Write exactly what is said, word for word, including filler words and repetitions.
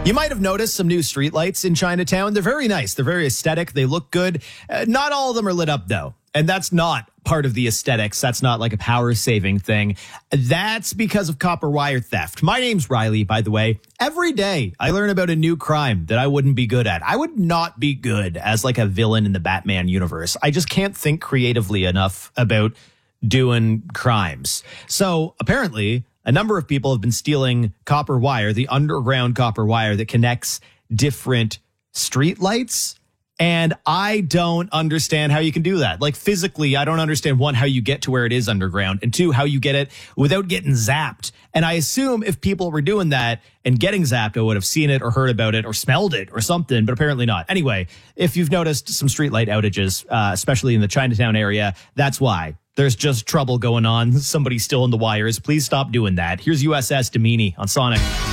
You might have noticed some new streetlights in Chinatown. They're very nice. They're very aesthetic. They look good. Uh, not all of them are lit up, though. And that's not part of the aesthetics. That's not like a power saving thing. That's because of copper wire theft. My name's Riley, by the way. Every day I learn about a new crime that I wouldn't be good at. I would not be good as like a villain in the Batman universe. I just can't think creatively enough about doing crimes. So apparently a number of people have been stealing copper wire, the underground copper wire that connects different streetlights. And I don't understand how you can do that. Like physically, I don't understand, one, how you get to where it is underground, and two, how you get it without getting zapped. And I assume if people were doing that and getting zapped, I would have seen it or heard about it or smelled it or something, but apparently not. Anyway, if you've noticed some streetlight outages, uh, especially in the Chinatown area, that's why. There's just trouble going on. Somebody's still in the wires. Please stop doing that. Here's U S S Domini on Sonic.